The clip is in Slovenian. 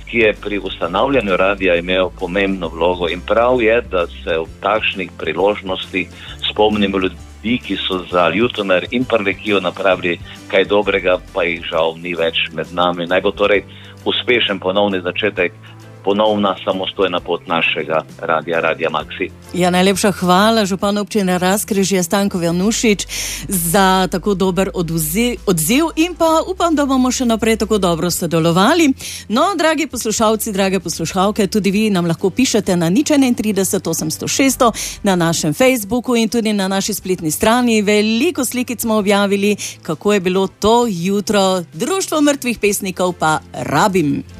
ki je pri ustanavljanju radia imel pomembno vlogo in prav je, da se v takšnih priložnostih spomnimo ljudi, ki so za Ljutomer in Prlekijo napravili kaj dobrega, pa jih žal ni več med nami. Naj bo torej uspešen ponovni začetek, ponovna samostojna pot našega Radia Maxi. Ja, najlepša hvala županu občine Razkrižje Stanko Janušič za tako dober odziv in pa upam, da bomo še naprej tako dobro sodelovali. No, dragi poslušalci, drage poslušalke, tudi vi nam lahko pišete na 031 800 600 na našem Facebooku in tudi na naši spletni strani. Veliko slikic smo objavili, kako je bilo to jutro. Društvo mrtvih pesnikov pa rabim.